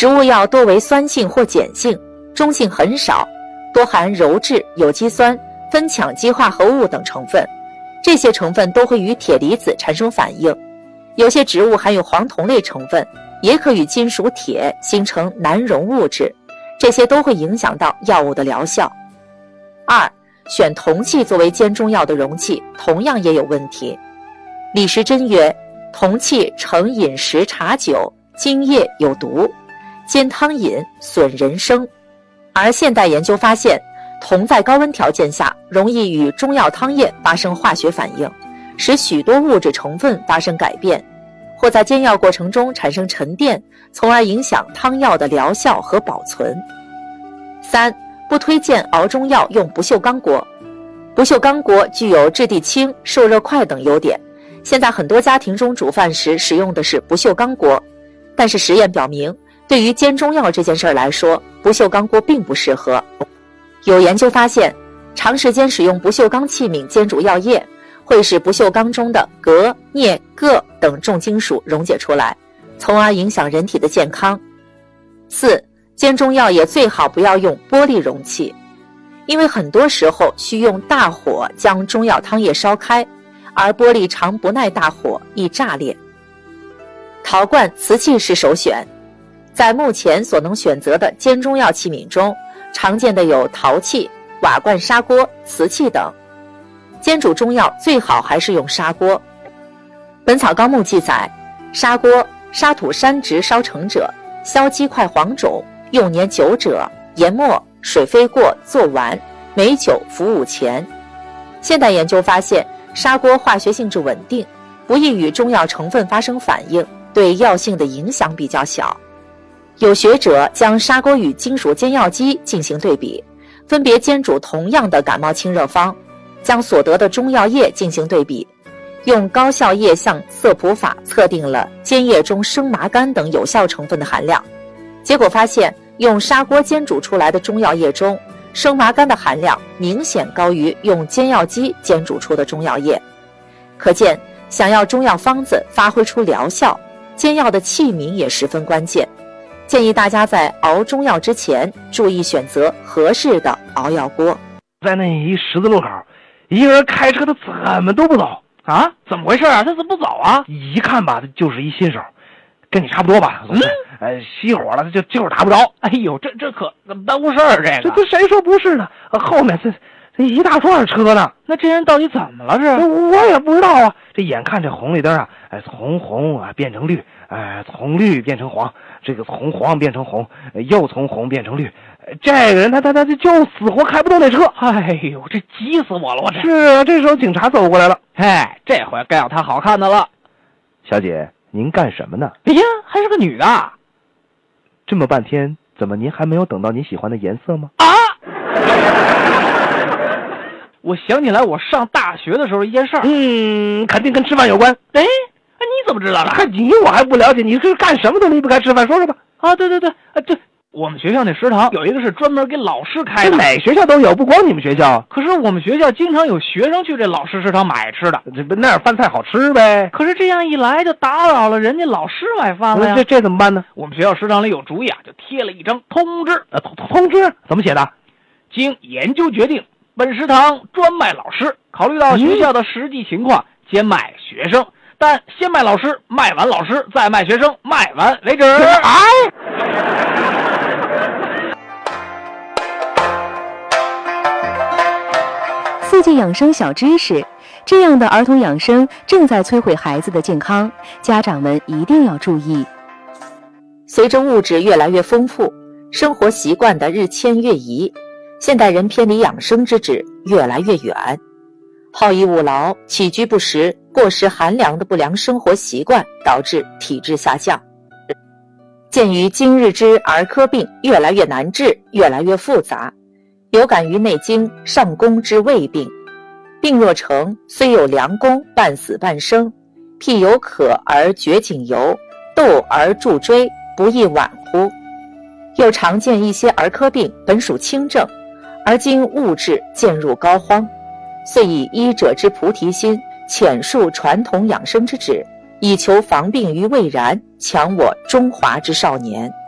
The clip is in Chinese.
植物药多为酸性或碱性，中性很少，多含鞣质、有机酸、酚羟基化合物等成分，这些成分都会与铁离子产生反应。有些植物含有黄酮类成分，也可与金属铁形成难溶物质，这些都会影响到药物的疗效。2. 选铜器作为煎中药的容器，同样也有问题。李时珍曰：铜器盛饮食茶酒，精液有毒，煎汤饮损人生。而现代研究发现，铜在高温条件下容易与中药汤液发生化学反应，使许多物质成分发生改变，或在煎药过程中产生沉淀，从而影响汤药的疗效和保存。3. 不推荐熬中药用不锈钢锅。不锈钢锅具有质地轻、受热快等优点，现在很多家庭中煮饭时使用的是不锈钢锅，但是实验表明，对于煎中药这件事来说，不锈钢锅并不适合。有研究发现，长时间使用不锈钢器皿煎煮药液，会使不锈钢中的镉、镍、铬等重金属溶解出来，从而影响人体的健康。4. 煎中药也最好不要用玻璃容器，因为很多时候需用大火将中药汤液烧开，而玻璃常不耐大火，易炸裂。陶罐、瓷器是首选。在目前所能选择的煎中药器皿中，常见的有陶器、瓦罐砂锅、瓷器等。煎煮中药最好还是用砂锅。本草纲目记载，砂锅，沙土山植烧成者，削鸡块黄种，用年久者，研末，水飞过，做丸，美酒服5钱。现代研究发现，砂锅化学性质稳定，不易与中药成分发生反应，对药性的影响比较小。有学者将砂锅与金属煎药机进行对比，分别煎煮同样的感冒清热方，将所得的中药液进行对比，用高效液相色谱法测定了煎液中生麻甘等有效成分的含量。结果发现，用砂锅煎煮出来的中药液中，生麻甘的含量明显高于用煎药机煎煮出的中药液。可见，想要中药方子发挥出疗效，煎药的器皿也十分关键。建议大家在熬中药之前，注意选择合适的熬药锅。 在那一十字路口，一个人开车他怎么都不走啊？怎么回事啊？他怎么不走啊？ 一看吧，他就是一新手，跟你差不多吧。熄火了，他就是打不着。 哎呦，这可怎么耽误事儿？ 这谁说不是呢？后面这一大串车呢。 那这人到底怎么了？ 我也不知道啊。这眼看这红绿灯啊，从红啊变成绿，从绿变成黄，这个从黄变成红，又从红变成绿。这个人他就死活开不动那车。 哎呦，这急死我了！我这是啊，这时候警察走过来了。 哎，这回该有他好看的了。 小姐，您干什么呢？ 哎呀，还是个女的。 这么半天，怎么您还没有等到您喜欢的颜色吗？ 啊！我想起来我上大学的时候一件事儿。 肯定跟吃饭有关。 哎，你怎么知道的？ 看你我还不了解，你这干什么都离不开吃饭，说说吧。 啊，对，这我们学校那食堂有一个是专门给老师开的。 哪学校都有，不光你们学校。 可是我们学校经常有学生去这老师食堂买吃的， 那饭菜好吃呗。 可是这样一来就打扰了人家老师买饭了呀。 这怎么办呢？ 我们学校食堂里有主意啊，就贴了一张通知。 通知怎么写的？ 经研究决定，本食堂专卖老师，考虑到学校的实际情况，兼卖学生，但先卖老师，卖完老师，再卖学生，卖完为止。 4季养生小知识，这样的儿童养生正在摧毁孩子的健康，家长们一定要注意。 随着物质越来越丰富，生活习惯的日迁月移，现代人偏离养生之旨越来越远。好逸恶劳、起居不食、过食寒凉的不良生活习惯，导致体质下降。鉴于今日之儿科病越来越难治，越来越复杂，有感于《内经》上宫之胃病，病若成，虽有良功，半死半生。譬有渴而绝井游，斗而助椎，不亦晚乎？又常见一些儿科病本属轻症，而今物质渐入膏肓，遂以医者之菩提心，浅述传统养生之旨，以求防病于未然，强我中华之少年。